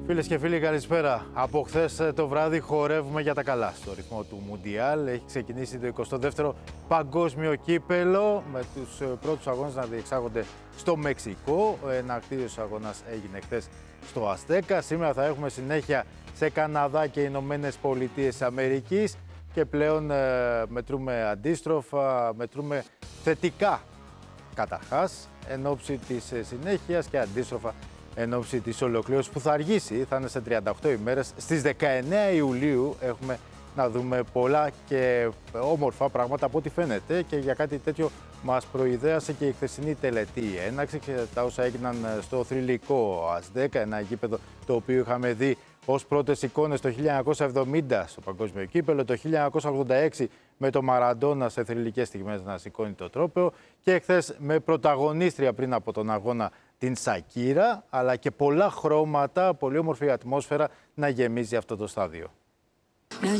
Φίλες και φίλοι, καλησπέρα. Από χθες το βράδυ χορεύουμε για τα καλά στο ρυθμό του Μουντιάλ. Έχει ξεκινήσει το 22ο Παγκόσμιο Κύπελλο με τους πρώτους αγώνες να διεξάγονται στο Μεξικό. Ένα ακτήριος αγώνας έγινε χθες στο Αστέκα. Σήμερα θα έχουμε συνέχεια σε Καναδά και Ηνωμένες Πολιτείες Αμερικής και πλέον μετρούμε αντίστροφα, μετρούμε θετικά καταρχάς εν ώψη της συνέχειας και αντίστροφα εν ώψη της ολοκλήρωσης που θα αργήσει, θα είναι σε 38 ημέρες. Στις 19 Ιουλίου έχουμε να δούμε πολλά και όμορφα πράγματα από ό,τι φαίνεται και για κάτι τέτοιο μας προειδέασε και η χθεσινή τελετή έναρξη και τα όσα έγιναν στο θρυλικό Αστέκα, ένα γήπεδο το οποίο είχαμε δει ως πρώτες εικόνες το 1970 στο Παγκόσμιο Κύπελλο, το 1986 με το Μαραντόνα σε θρυλικές στιγμές να σηκώνει το τρόπαιο και χθες με πρωταγωνίστρια πριν από τον αγώνα την Σακύρα, αλλά και πολλά χρώματα, πολύ όμορφη ατμόσφαιρα να γεμίζει αυτό το στάδιο.